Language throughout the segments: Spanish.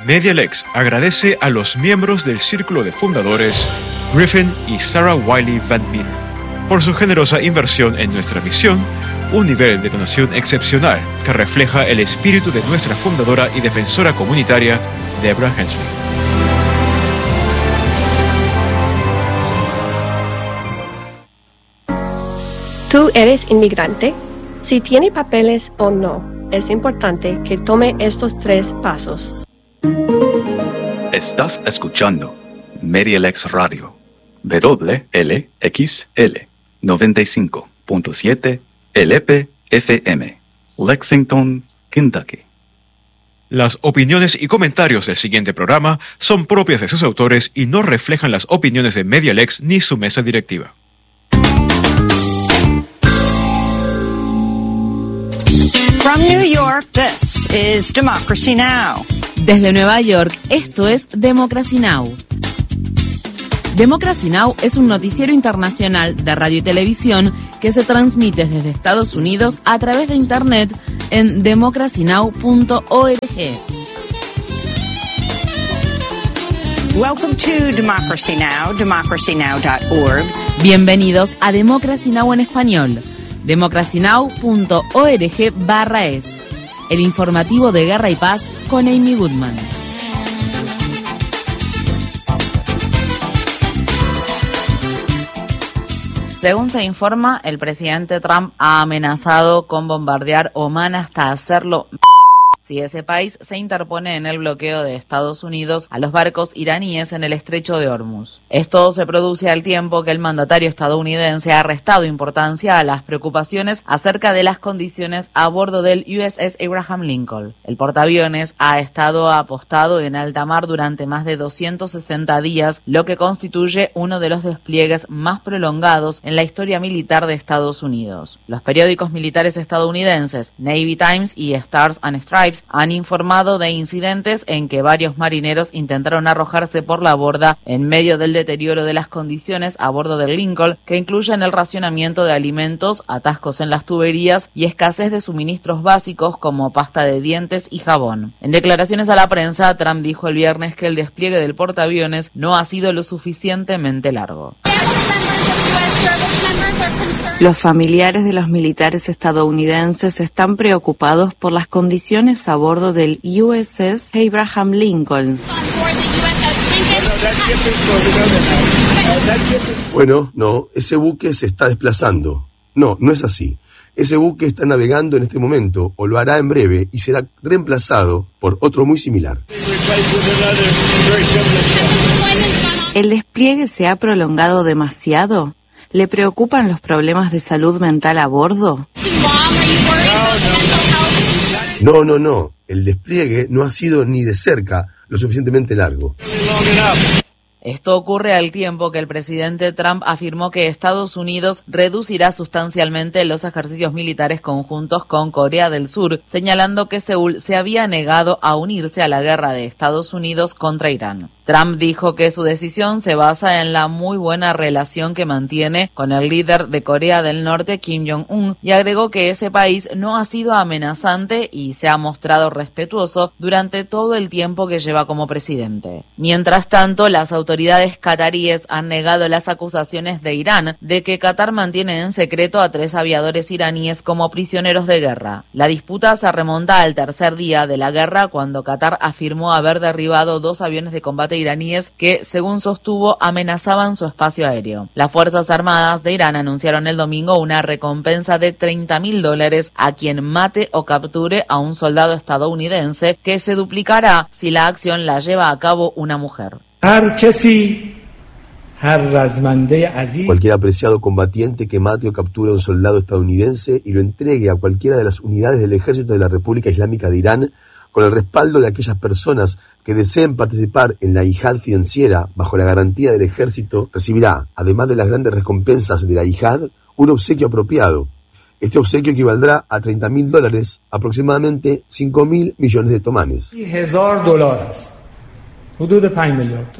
MediaLex agradece a los miembros del Círculo de Fundadores, Griffin y Sarah Wiley Van Meter, por su generosa inversión en nuestra misión, un nivel de donación excepcional que refleja el espíritu de nuestra fundadora y defensora comunitaria, Deborah Hensley. ¿Tú eres inmigrante? Si tiene papeles o no, es importante que tome estos 3 pasos. Estás escuchando MediaLex Radio, WLXL 95.7 LP-FM, Lexington, Kentucky. Las opiniones y comentarios del siguiente programa son propias de sus autores y no reflejan las opiniones de MediaLex ni su mesa directiva. From New York, this is Democracy Now! Desde Nueva York, esto es Democracy Now! Democracy Now! Es un noticiero internacional de radio y televisión que se transmite desde Estados Unidos a través de Internet en democracynow.org. Welcome to Democracy Now!, democracynow.org. Bienvenidos a Democracy Now! En español, democracynow.org/es, el informativo de Guerra y Paz con Amy Goodman. Según se informa, el presidente Trump ha amenazado con bombardear Omán hasta hacerlo si ese país se interpone en el bloqueo de Estados Unidos a los barcos iraníes en el estrecho de Hormuz. Esto se produce al tiempo que el mandatario estadounidense ha restado importancia a las preocupaciones acerca de las condiciones a bordo del USS Abraham Lincoln. El portaaviones ha estado apostado en alta mar durante más de 260 días, lo que constituye uno de los despliegues más prolongados en la historia militar de Estados Unidos. Los periódicos militares estadounidenses Navy Times y Stars and Stripes han informado de incidentes en que varios marineros intentaron arrojarse por la borda en medio del deterioro de las condiciones a bordo del Lincoln, que incluyen el racionamiento de alimentos, atascos en las tuberías y escasez de suministros básicos como pasta de dientes y jabón. En declaraciones a la prensa, Trump dijo el viernes que el despliegue del portaaviones no ha sido lo suficientemente largo. Los familiares de los militares estadounidenses están preocupados por las condiciones a bordo del USS Abraham Lincoln. Bueno, no, ese buque se está desplazando. No, no es así. Ese buque está navegando en este momento, o lo hará en breve, y será reemplazado por otro muy similar. ¿El despliegue se ha prolongado demasiado? ¿Le preocupan los problemas de salud mental a bordo? No. El despliegue no ha sido ni de cerca lo suficientemente largo. Esto ocurre al tiempo que el presidente Trump afirmó que Estados Unidos reducirá sustancialmente los ejercicios militares conjuntos con Corea del Sur, señalando que Seúl se había negado a unirse a la guerra de Estados Unidos contra Irán. Trump dijo que su decisión se basa en la muy buena relación que mantiene con el líder de Corea del Norte, Kim Jong-un, y agregó que ese país no ha sido amenazante y se ha mostrado respetuoso durante todo el tiempo que lleva como presidente. Mientras tanto, las autoridades cataríes han negado las acusaciones de Irán de que Qatar mantiene en secreto a 3 aviadores iraníes como prisioneros de guerra. La disputa se remonta al tercer día de la guerra, cuando Qatar afirmó haber derribado 2 aviones de combate iraníes que, según sostuvo, amenazaban su espacio aéreo. Las Fuerzas Armadas de Irán anunciaron el domingo una recompensa de $30,000 a quien mate o capture a un soldado estadounidense, que se duplicará si la acción la lleva a cabo una mujer. Cualquier apreciado combatiente que mate o capture a un soldado estadounidense y lo entregue a cualquiera de las unidades del Ejército de la República Islámica de Irán, con el respaldo de aquellas personas que deseen participar en la yihad financiera bajo la garantía del ejército, recibirá, además de las grandes recompensas de la yihad, un obsequio apropiado. Este obsequio equivaldrá a $30,000, aproximadamente 5.000 millones de tomanes.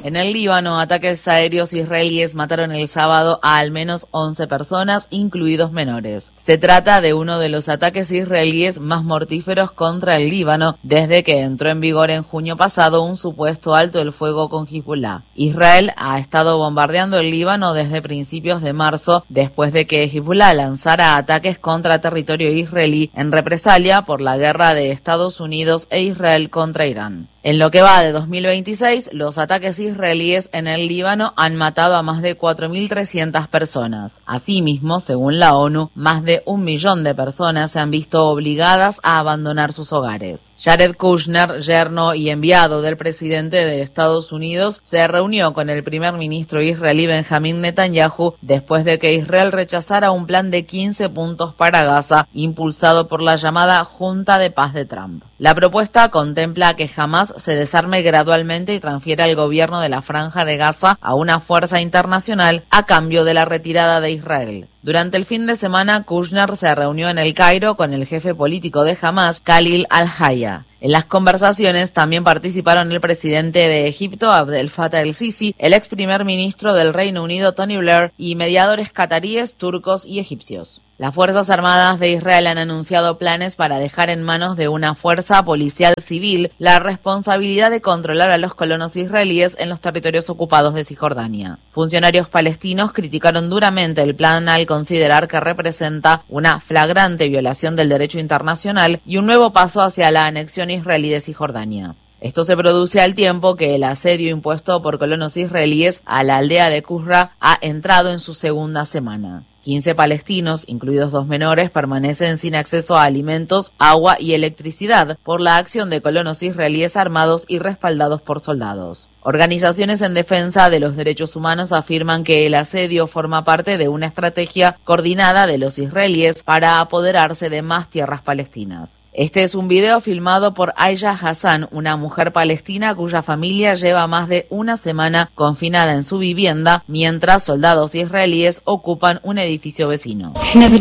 En el Líbano, ataques aéreos israelíes mataron el sábado a al menos 11 personas, incluidos menores. Se trata de uno de los ataques israelíes más mortíferos contra el Líbano desde que entró en vigor en junio pasado un supuesto alto el fuego con Hezbollah. Israel ha estado bombardeando el Líbano desde principios de marzo, después de que Hezbollah lanzara ataques contra territorio israelí en represalia por la guerra de Estados Unidos e Israel contra Irán. En lo que va de 2026, los ataques israelíes en el Líbano han matado a más de 4.300 personas. Asimismo, según la ONU, más de 1 millón de personas se han visto obligadas a abandonar sus hogares. Jared Kushner, yerno y enviado del presidente de Estados Unidos, se reunió con el primer ministro israelí Benjamin Netanyahu después de que Israel rechazara un plan de 15 puntos para Gaza, impulsado por la llamada Junta de Paz de Trump. La propuesta contempla que Hamás se desarme gradualmente y transfiera el gobierno de la Franja de Gaza a una fuerza internacional a cambio de la retirada de Israel. Durante el fin de semana, Kushner se reunió en El Cairo con el jefe político de Hamás, Khalil al-Hayya. En las conversaciones también participaron el presidente de Egipto, Abdel Fattah el-Sisi, el ex primer ministro del Reino Unido, Tony Blair, y mediadores cataríes, turcos y egipcios. Las Fuerzas Armadas de Israel han anunciado planes para dejar en manos de una fuerza policial civil la responsabilidad de controlar a los colonos israelíes en los territorios ocupados de Cisjordania. Funcionarios palestinos criticaron duramente el plan al considerar que representa una flagrante violación del derecho internacional y un nuevo paso hacia la anexión israelí de Cisjordania. Esto se produce al tiempo que el asedio impuesto por colonos israelíes a la aldea de Qusra ha entrado en su segunda semana. 15 palestinos, incluidos 2 menores, permanecen sin acceso a alimentos, agua y electricidad por la acción de colonos israelíes armados y respaldados por soldados. Organizaciones en defensa de los derechos humanos afirman que el asedio forma parte de una estrategia coordinada de los israelíes para apoderarse de más tierras palestinas. Este es un video filmado por Aisha Hassan, una mujer palestina cuya familia lleva más de una semana confinada en su vivienda mientras soldados israelíes ocupan un edificio vecino.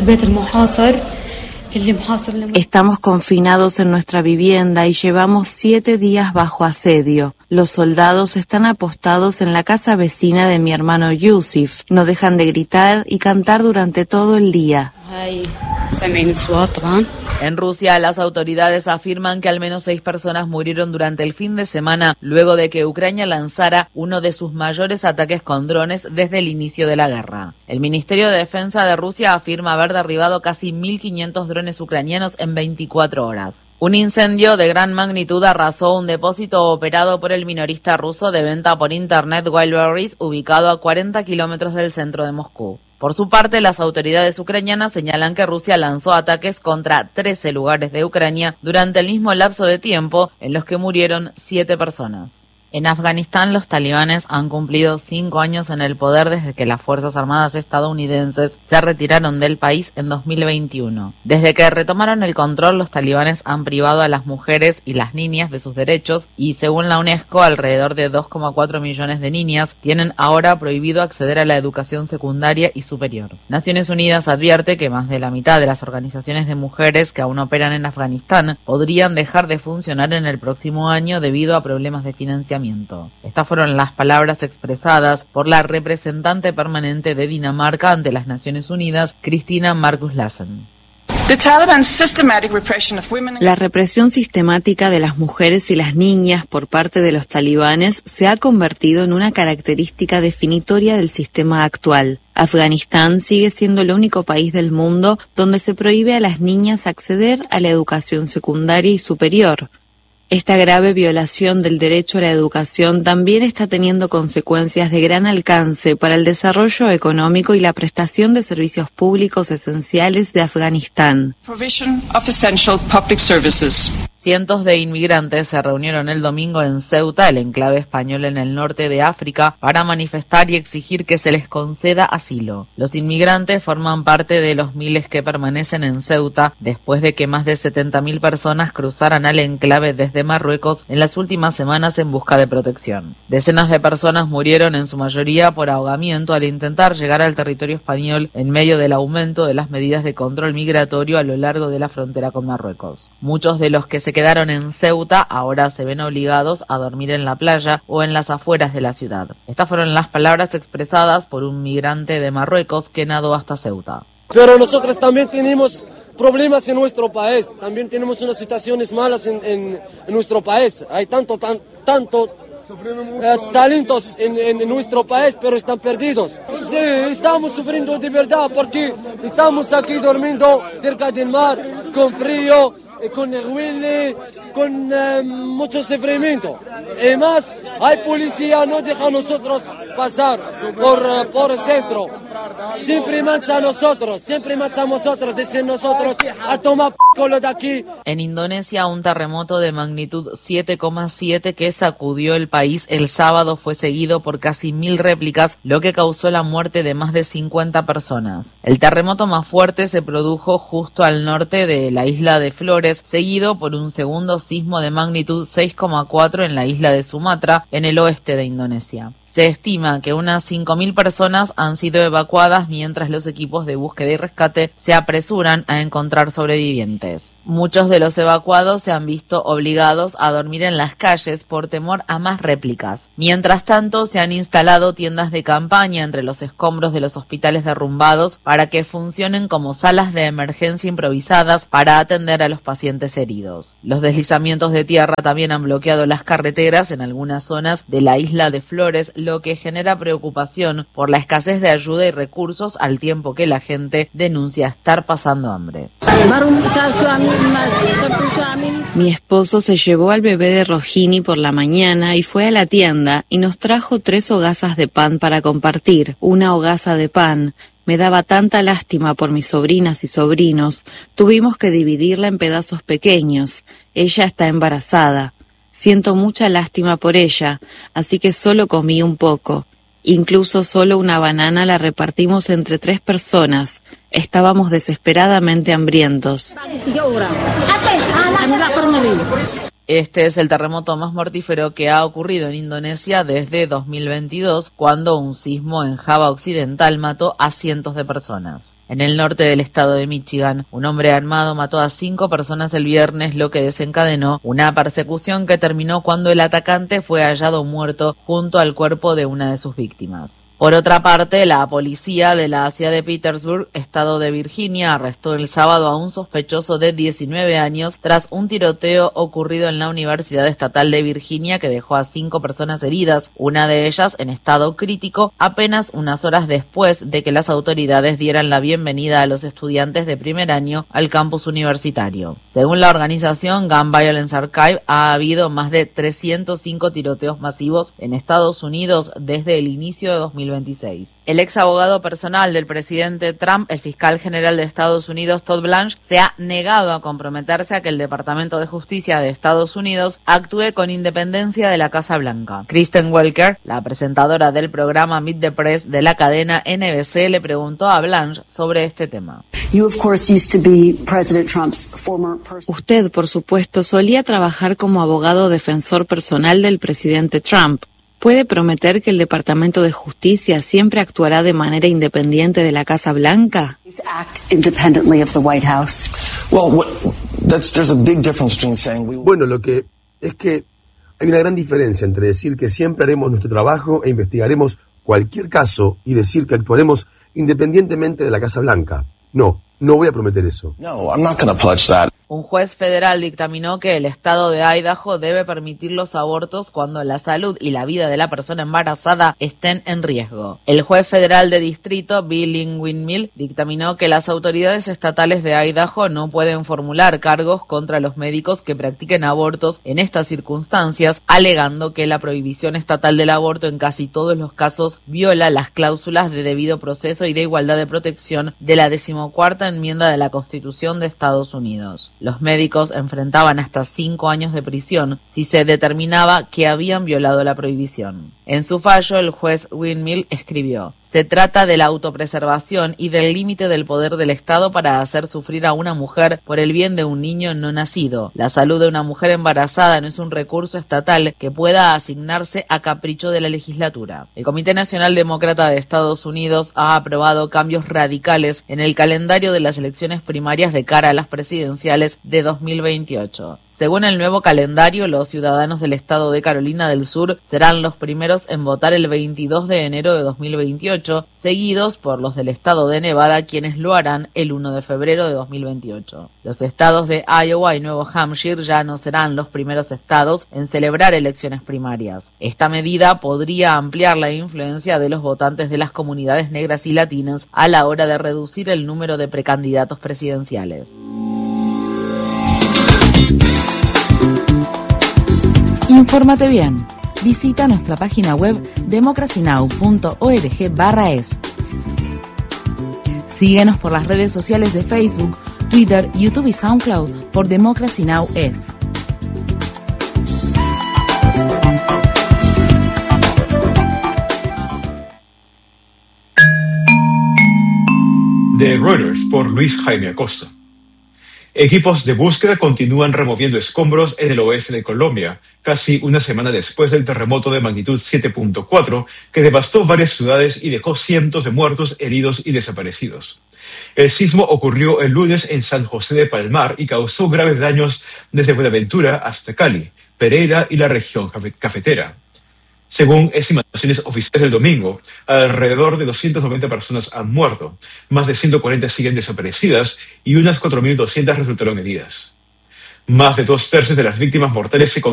Estamos confinados en nuestra vivienda y llevamos 7 días bajo asedio. Los soldados están apostados en la casa vecina de mi hermano Yusuf. No dejan de gritar y cantar durante todo el día. En Rusia, las autoridades afirman que al menos 6 personas murieron durante el fin de semana luego de que Ucrania lanzara uno de sus mayores ataques con drones desde el inicio de la guerra. El Ministerio de Defensa de Rusia afirma haber derribado casi 1.500 drones ucranianos en 24 horas. Un incendio de gran magnitud arrasó un depósito operado por el minorista ruso de venta por Internet Wildberries, ubicado a 40 kilómetros del centro de Moscú. Por su parte, las autoridades ucranianas señalan que Rusia lanzó ataques contra 13 lugares de Ucrania durante el mismo lapso de tiempo en los que murieron 7 personas. En Afganistán, los talibanes han cumplido 5 años en el poder desde que las Fuerzas Armadas estadounidenses se retiraron del país en 2021. Desde que retomaron el control, los talibanes han privado a las mujeres y las niñas de sus derechos y, según la UNESCO, alrededor de 2,4 millones de niñas tienen ahora prohibido acceder a la educación secundaria y superior. Naciones Unidas advierte que más de la mitad de las organizaciones de mujeres que aún operan en Afganistán podrían dejar de funcionar en el próximo año debido a problemas de financiamiento. Estas fueron las palabras expresadas por la representante permanente de Dinamarca ante las Naciones Unidas, Christina Marcus Lassen. La represión sistemática de las mujeres y las niñas por parte de los talibanes se ha convertido en una característica definitoria del sistema actual. Afganistán sigue siendo el único país del mundo donde se prohíbe a las niñas acceder a la educación secundaria y superior. Esta grave violación del derecho a la educación también está teniendo consecuencias de gran alcance para el desarrollo económico y la prestación de servicios públicos esenciales de Afganistán. Cientos de inmigrantes se reunieron el domingo en Ceuta, el enclave español en el norte de África, para manifestar y exigir que se les conceda asilo. Los inmigrantes forman parte de los miles que permanecen en Ceuta después de que más de 70.000 personas cruzaran al enclave desde Marruecos en las últimas semanas en busca de protección. Decenas de personas murieron, en su mayoría por ahogamiento, al intentar llegar al territorio español en medio del aumento de las medidas de control migratorio a lo largo de la frontera con Marruecos. Muchos de los que se se quedaron en Ceuta ahora se ven obligados a dormir en la playa o en las afueras de la ciudad. Estas fueron las palabras expresadas por un migrante de Marruecos que nadó hasta Ceuta. Pero nosotros también tenemos problemas en nuestro país, también tenemos unas situaciones malas en nuestro país. Hay tanto talentos en nuestro país, pero están perdidos. Sí, estamos sufriendo de verdad porque estamos aquí durmiendo cerca del mar, con frío, con huele, con mucho sufrimiento. Además, hay policía, no deja a nosotros pasar por el centro. Siempre mancha a nosotros, dicen nosotros, a tomar lo de aquí. En Indonesia, un terremoto de magnitud 7,7 que sacudió el país el sábado fue seguido por casi 1.000 réplicas, lo que causó la muerte de más de 50 personas. El terremoto más fuerte se produjo justo al norte de la isla de Flores, seguido por un segundo sismo de magnitud 6,4 en la isla de Sumatra, en el oeste de Indonesia. Se estima que unas 5.000 personas han sido evacuadas mientras los equipos de búsqueda y rescate se apresuran a encontrar sobrevivientes. Muchos de los evacuados se han visto obligados a dormir en las calles por temor a más réplicas. Mientras tanto, se han instalado tiendas de campaña entre los escombros de los hospitales derrumbados para que funcionen como salas de emergencia improvisadas para atender a los pacientes heridos. Los deslizamientos de tierra también han bloqueado las carreteras en algunas zonas de la isla de Flores, lo que genera preocupación por la escasez de ayuda y recursos al tiempo que la gente denuncia estar pasando hambre. Mi esposo se llevó al bebé de Rohini por la mañana y fue a la tienda y nos trajo 3 hogazas de pan para compartir. Una hogaza de pan. Me daba tanta lástima por mis sobrinas y sobrinos. Tuvimos que dividirla en pedazos pequeños. Ella está embarazada. Siento mucha lástima por ella, así que solo comí un poco. Incluso solo una banana la repartimos entre 3 personas. Estábamos desesperadamente hambrientos. Este es el terremoto más mortífero que ha ocurrido en Indonesia desde 2022, cuando un sismo en Java Occidental mató a cientos de personas. En el norte del estado de Michigan, un hombre armado mató a 5 personas el viernes, lo que desencadenó una persecución que terminó cuando el atacante fue hallado muerto junto al cuerpo de una de sus víctimas. Por otra parte, la policía de la ciudad de Petersburg, estado de Virginia, arrestó el sábado a un sospechoso de 19 años tras un tiroteo ocurrido en la Universidad Estatal de Virginia que dejó a 5 personas heridas, una de ellas en estado crítico, apenas unas horas después de que las autoridades dieran la bienvenida a los estudiantes de primer año al campus universitario. Según la organización Gun Violence Archive, ha habido más de 305 tiroteos masivos en Estados Unidos desde el inicio de 2026. El ex abogado personal del presidente Trump, el fiscal general de Estados Unidos, Todd Blanche, se ha negado a comprometerse a que el Departamento de Justicia de Estados Unidos actúe con independencia de la Casa Blanca. Kristen Welker, la presentadora del programa Meet the Press de la cadena NBC, le preguntó a Blanche sobre este tema. Usted, por supuesto, solía trabajar como abogado defensor personal del presidente Trump. ¿Puede prometer que el Departamento de Justicia siempre actuará de manera independiente de la Casa Blanca? Bueno, lo que es que hay una gran diferencia entre decir que siempre haremos nuestro trabajo e investigaremos cualquier caso y decir que actuaremos independientemente de la Casa Blanca. No voy a prometer eso. Un juez federal dictaminó que el estado de Idaho debe permitir los abortos cuando la salud y la vida de la persona embarazada estén en riesgo. El juez federal de distrito, Bill Windmill, dictaminó que las autoridades estatales de Idaho no pueden formular cargos contra los médicos que practiquen abortos en estas circunstancias, alegando que la prohibición estatal del aborto en casi todos los casos viola las cláusulas de debido proceso y de igualdad de protección de la 14ª enmienda de la Constitución de Estados Unidos. Los médicos enfrentaban hasta 5 años de prisión si se determinaba que habían violado la prohibición. En su fallo, el juez Windmill escribió: se trata de la autopreservación y del límite del poder del Estado para hacer sufrir a una mujer por el bien de un niño no nacido. La salud de una mujer embarazada no es un recurso estatal que pueda asignarse a capricho de la legislatura. El Comité Nacional Demócrata de Estados Unidos ha aprobado cambios radicales en el calendario de las elecciones primarias de cara a las presidenciales de 2028. Según el nuevo calendario, los ciudadanos del estado de Carolina del Sur serán los primeros en votar el 22 de enero de 2028, seguidos por los del estado de Nevada, quienes lo harán el 1 de febrero de 2028. Los estados de Iowa y Nuevo Hampshire ya no serán los primeros estados en celebrar elecciones primarias. Esta medida podría ampliar la influencia de los votantes de las comunidades negras y latinas a la hora de reducir el número de precandidatos presidenciales. Infórmate bien. Visita nuestra página web democracynow.org/es. Síguenos por las redes sociales de Facebook, Twitter, YouTube y SoundCloud por Democracy Now! Es. De Reuters por Luis Jaime Acosta. Equipos de búsqueda continúan removiendo escombros en el oeste de Colombia, casi una semana después del terremoto de magnitud 7.4 que devastó varias ciudades y dejó cientos de muertos, heridos y desaparecidos. El sismo ocurrió el lunes en San José de Palmar y causó graves daños desde Buenaventura hasta Cali, Pereira y la región cafetera. Según estimaciones oficiales del domingo, alrededor de 290 personas han muerto, más de 140 siguen desaparecidas y unas 4.200 resultaron heridas. Más de 2/3 de las víctimas mortales se